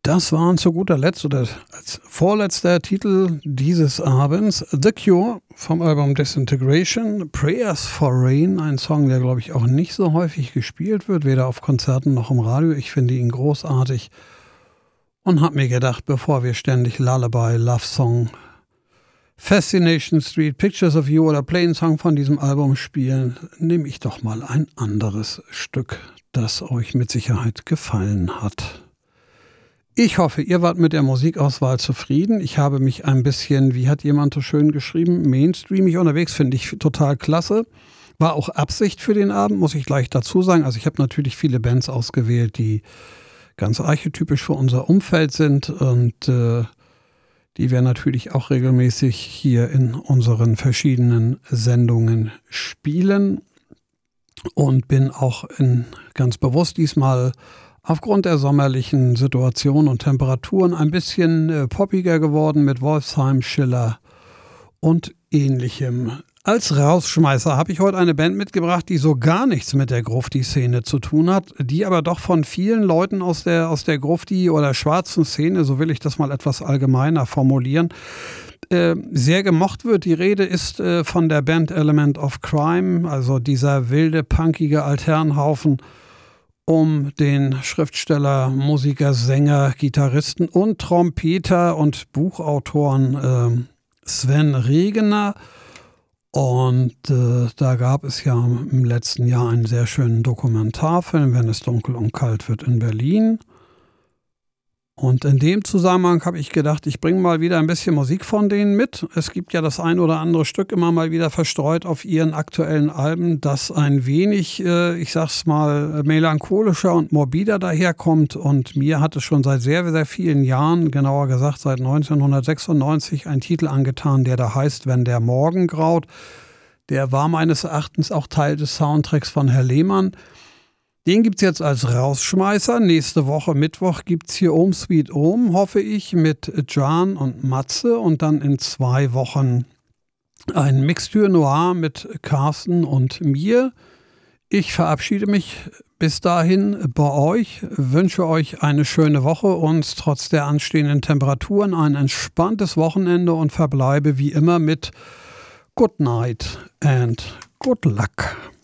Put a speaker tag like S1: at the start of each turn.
S1: Das waren zu guter Letzt oder als vorletzter Titel dieses Abends The Cure vom Album Disintegration, Prayers for Rain, ein Song, der glaube ich auch nicht so häufig gespielt wird, weder auf Konzerten noch im Radio. Ich finde ihn großartig und habe mir gedacht, bevor wir ständig Lullaby, Love Song, Fascination Street, Pictures of You oder Plain Song von diesem Album spielen, nehme ich doch mal ein anderes Stück, das euch mit Sicherheit gefallen hat. Ich hoffe, ihr wart mit der Musikauswahl zufrieden. Ich habe mich ein bisschen, wie hat jemand so schön geschrieben, mainstreamig unterwegs, finde ich total klasse. War auch Absicht für den Abend, muss ich gleich dazu sagen. Also ich habe natürlich viele Bands ausgewählt, die ganz archetypisch für unser Umfeld sind und die wir natürlich auch regelmäßig hier in unseren verschiedenen Sendungen spielen. Und bin auch ganz bewusst diesmal aufgrund der sommerlichen Situation und Temperaturen ein bisschen poppiger geworden mit Wolfsheim, Schiller und Ähnlichem. Als Rausschmeißer habe ich heute eine Band mitgebracht, die so gar nichts mit der Grufti-Szene zu tun hat, die aber doch von vielen Leuten aus der Grufti- oder schwarzen Szene, so will ich das mal etwas allgemeiner formulieren, sehr gemocht wird. Die Rede ist von der Band Element of Crime, also dieser wilde, punkige Altherrenhaufen um den Schriftsteller, Musiker, Sänger, Gitarristen und Trompeter und Buchautoren Sven Regener. Und da gab es ja im letzten Jahr einen sehr schönen Dokumentarfilm, Wenn es dunkel und kalt wird in Berlin. Und in dem Zusammenhang habe ich gedacht, ich bringe mal wieder ein bisschen Musik von denen mit. Es gibt ja das ein oder andere Stück immer mal wieder verstreut auf ihren aktuellen Alben, das ein wenig, ich sag's mal, melancholischer und morbider daherkommt. Und mir hat es schon seit sehr, sehr vielen Jahren, genauer gesagt seit 1996, ein Titel angetan, der da heißt Wenn der Morgen graut. Der war meines Erachtens auch Teil des Soundtracks von Herr Lehmann. Den gibt es jetzt als Rausschmeißer. Nächste Woche, Mittwoch, gibt es hier Om Sweet Om, hoffe ich, mit Jan und Matze. Und dann in 2 Wochen ein Mixture Noir mit Carsten und mir. Ich verabschiede mich bis dahin bei euch, wünsche euch eine schöne Woche und trotz der anstehenden Temperaturen ein entspanntes Wochenende und verbleibe wie immer mit Good Night and Good Luck.